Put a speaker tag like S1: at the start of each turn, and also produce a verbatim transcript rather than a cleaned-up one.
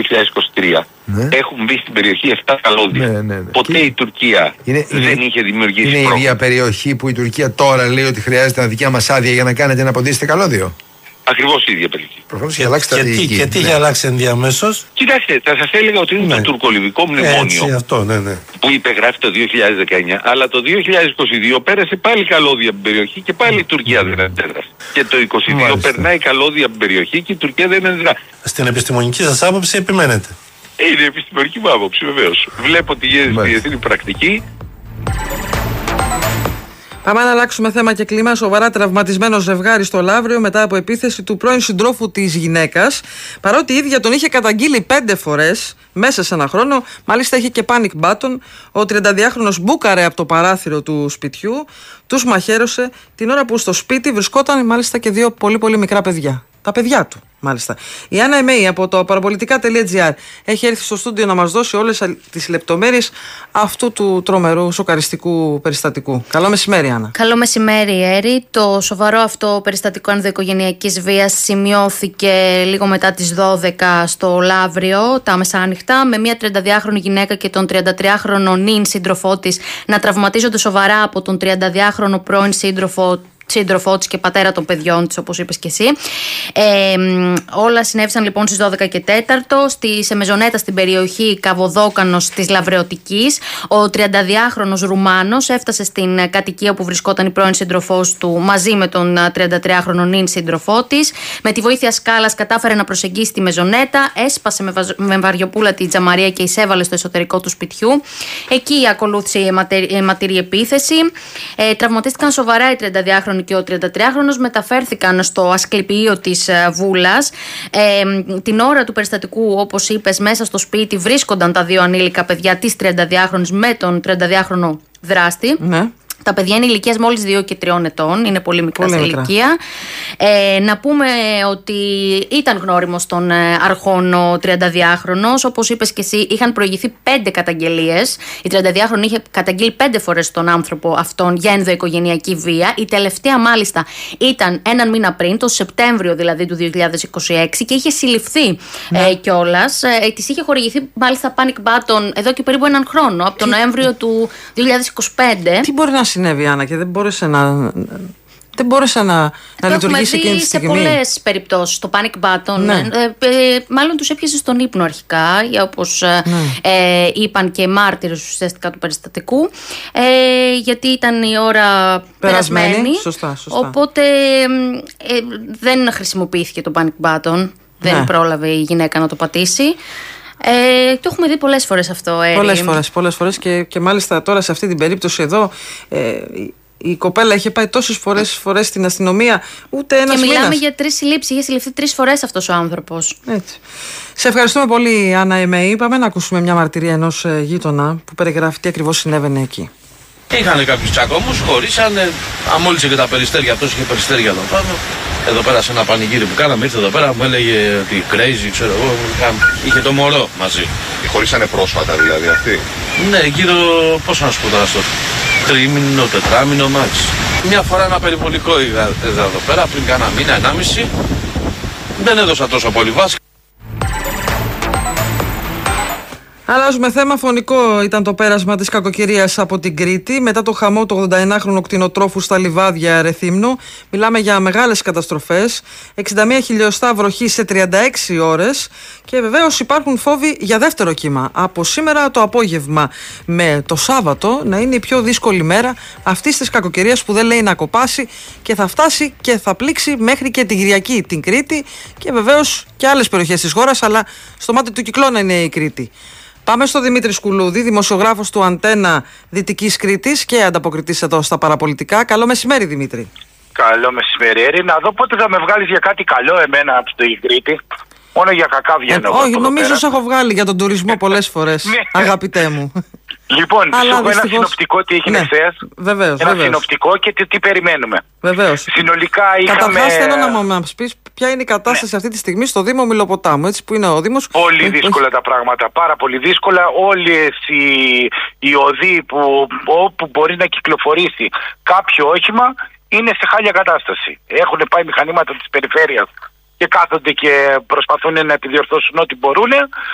S1: χιλιάδες είκοσι τρία.
S2: Ναι.
S1: Έχουν μπει στην περιοχή επτά καλώδια.
S2: Ναι, ναι, ναι.
S1: Ποτέ
S2: και...
S1: η Τουρκία
S2: είναι,
S1: δεν
S2: είναι,
S1: είχε δημιουργήσει
S2: είναι
S1: πρόβλημα.
S2: η ίδια περιοχή που η Τουρκία τώρα λέει ότι χρειάζεται τα δικιά μας άδεια για να κάνετε να ποντήσετε καλώδιο.
S1: Ακριβώς η ίδια περιοχή.
S2: Προφανώς είχε αλλάξει στρατηγική.
S3: Και τι
S2: ναι.
S3: είχε αλλάξει ενδιαμέσως?
S1: Κοιτάξτε, θα σας έλεγα ότι είναι
S3: ναι.
S1: το τουρκολιβικό μνημόνιο.
S3: Έτσι, αυτό, ναι, ναι.
S1: Που υπεγράφει το δύο χιλιάδες δεκαεννιά, αλλά το δύο χιλιάδες είκοσι δύο πέρασε πάλι καλώδια από την περιοχή και πάλι η Τουρκία δεν αντέδρασε. Και το είκοσι δύο
S2: Μάλιστα.
S1: περνάει καλώδια από την περιοχή και η Τουρκία δεν αντιδρά.
S3: Στην επιστημονική σας άποψη επιμένετε?
S1: Είναι η επιστημονική μου άποψη, βεβαίως. Βλέπω ότι γίνεται στη διεθνή πρακτική.
S4: Πάμε να αλλάξουμε θέμα και κλίμα. Σοβαρά τραυματισμένο ζευγάρι στο Λαύριο μετά από επίθεση του πρώην συντρόφου της γυναίκας. Παρότι η ίδια τον είχε καταγγείλει πέντε φορές μέσα σε ένα χρόνο, μάλιστα είχε και panic button, ο τριανταδυάχρονος μπούκαρε από το παράθυρο του σπιτιού, τους μαχαίρωσε την ώρα που στο σπίτι βρισκόταν μάλιστα και δύο πολύ πολύ μικρά παιδιά. Τα παιδιά του, μάλιστα. Η Άννα Εμέη από το παραπολιτικά τελεία τζι άρ έχει έρθει στο στούντιο να μας δώσει όλες τις λεπτομέρειες αυτού του τρομερού σοκαριστικού περιστατικού. Καλό μεσημέρι, Άννα.
S5: Καλό μεσημέρι, Έρη. Το σοβαρό αυτό περιστατικό ενδοοικογενειακής βίας σημειώθηκε λίγο μετά τις δώδεκα στο Λαύριο, τα μεσάνυχτα, με μια τριανταδυάχρονη γυναίκα και τον τριαντατριάχρονο νυν σύντροφό της να τραυματίζονται σοβαρά από τον τριανταδυάχρονο πρώην σύντροφο σύντροφό της και πατέρα των παιδιών της, όπως είπες και εσύ. Ε, όλα συνέβησαν λοιπόν στις δώδεκα και τέταρτο στη, σε μεζονέτα στην περιοχή Καβοδόκανος της Λαβρεωτικής. Ο τριανταδυάχρονος Ρουμάνος έφτασε στην κατοικία που βρισκόταν η πρώην σύντροφός του μαζί με τον τριαντατριάχρονο νυν σύντροφό της. Με τη βοήθεια σκάλας κατάφερε να προσεγγίσει τη μεζονέτα, έσπασε με, βαζ, με βαριοπούλα τη τζαμαρία και εισέβαλε στο εσωτερικό του σπιτιού. Εκεί ακολούθησε η αιματηρή επίθεση. Ε, τραυματίστηκαν σοβαρά οι τριανταδυάχρονοι και ο τριαντατριάχρονος, μεταφέρθηκαν στο ασκληπιείο της Βούλας. Ε, την ώρα του περιστατικού, όπως είπες, μέσα στο σπίτι βρίσκονταν τα δύο ανήλικα παιδιά της τριανταδυάχρονης με τον τριανταδυάχρονο δράστη. Ναι. Τα παιδιά είναι ηλικίας μόλις δύο και τριών ετών, είναι πολύ μικρά σε ηλικία. Ε, να πούμε ότι ήταν γνώριμος των αρχών ο τριανταδυάχρονος. Όπως είπες και εσύ, είχαν προηγηθεί πέντε καταγγελίες. Η τριανταδυάχρονη είχε καταγγείλει πέντε φορές τον άνθρωπο αυτόν για ενδοοικογενειακή βία. Η τελευταία, μάλιστα, ήταν έναν μήνα πριν, το Σεπτέμβριο δηλαδή του δύο χιλιάδες είκοσι έξι, και είχε συλληφθεί ναι. ε, κιόλας. Ε, της είχε χορηγηθεί μάλιστα panic button εδώ και περίπου έναν χρόνο, από τον Νοέμβριο του δύο χιλιάδες είκοσι πέντε.
S4: Τι μπορεί να συνέβη, Άννα, και δεν μπόρεσε να, δεν μπόρεσε να, να λειτουργήσει εκείνη τη στιγμή?
S5: Σε πολλές περιπτώσεις το panic button, ναι. ε, ε, μάλλον τους έπιασε στον ύπνο αρχικά, όπως ναι. ε, είπαν και μάρτυρες ουσιαστικά του περιστατικού, ε, γιατί ήταν η ώρα περασμένη, περασμένη
S4: σωστά, σωστά.
S5: Οπότε ε, δεν χρησιμοποιήθηκε το panic button, δεν ναι. πρόλαβε η γυναίκα να το πατήσει. Ε, το έχουμε δει πολλές φορές αυτό, Έρη.
S4: Πολλές φορές, πολλές φορές και, και μάλιστα τώρα σε αυτή την περίπτωση εδώ ε, η κοπέλα είχε πάει τόσες φορές, φορές στην αστυνομία, ούτε ένας μήνας.
S5: Και μιλάμε μήνας. για τρεις συλλήψεις, είχε συλληφθεί τρεις φορές αυτός ο άνθρωπος.
S4: Έτσι. Σε ευχαριστούμε πολύ, Άννα Εμέη. Πάμε να ακούσουμε μια μαρτυρία ενός ε, γείτονα που περιγράφει τι ακριβώς συνέβαινε εκεί.
S6: Είχαν κάποιους τσακωμούς, χωρίσανε, αμόλυσε και τα περιστέρια, αυτός είχε περιστέρια εδώ πάνω. Εδώ πέρα σε ένα πανηγύρι που κάναμε, ήρθε εδώ πέρα, μου έλεγε ότι crazy, ξέρω εγώ, είχε το μωρό μαζί.
S7: Χωρίσανε πρόσφατα δηλαδή αυτοί?
S6: Ναι, γύρω, πώς να σου πω τώρα, στο τρίμηνο, τετράμηνο μάξ. Μια φορά ένα περιβολικό είδα εδώ πέρα, πριν κάνα μήνα, ενάμιση. Δεν έδωσα τόσο πολύ βάσκα.
S4: Αλλάζουμε θέμα. Φωνικό ήταν το πέρασμα της κακοκαιρίας από την Κρήτη μετά το χαμό του ογδοενάχρονου κτηνοτρόφου στα λιβάδια Ρεθύμνου. Μιλάμε για μεγάλες καταστροφές. εξήντα μία χιλιοστά βροχή σε τριάντα έξι ώρες. Και βεβαίως υπάρχουν φόβοι για δεύτερο κύμα. Από σήμερα το απόγευμα με το Σάββατο να είναι η πιο δύσκολη μέρα αυτής της κακοκαιρίας που δεν λέει να κοπάσει και θα φτάσει και θα πλήξει μέχρι και την Κυριακή την Κρήτη και βεβαίως και άλλες περιοχές της χώρας, αλλά στο μάτι του κυκλώνα είναι η Κρήτη. Πάμε στο Δημήτρη Σκουλούδη, δημοσιογράφος του Αντένα Δυτικής Κρήτης και ανταποκριτής εδώ στα παραπολιτικά. Καλό μεσημέρι, Δημήτρη.
S8: Καλό μεσημέρι, Έρη. Να δω πότε θα με βγάλεις για κάτι καλό εμένα από την Κρήτη. Μόνο για κακά βγαίνω.
S4: Ε, όχι, νομίζω σε έχω βγάλει για τον τουρισμό πολλές φορές, αγαπητέ μου.
S8: Λοιπόν, σου έχω ένα συνοπτικό τι έγινε χθες.
S4: Βεβαίως.
S8: Ένα συνοπτικό και τι, τι περιμένουμε.
S4: Βεβαίως.
S8: Συνολικά είχαμε...
S4: Καταρχάς θέλω να μας πεις ποια είναι η κατάσταση ναι. αυτή τη στιγμή στο Δήμο Μιλοποτάμου, έτσι, που είναι ο Δήμος.
S8: Πολύ δύσκολα τα πράγματα, πάρα πολύ δύσκολα. Όλες οι, οι οδοί που, όπου μπορεί να κυκλοφορήσει κάποιο όχημα είναι σε χάλια κατάσταση. Έχουν πάει μηχανήματα της περιφέρειας και κάθονται και προσπαθούν να επιδιορθώσουν ό,τι μπορούν.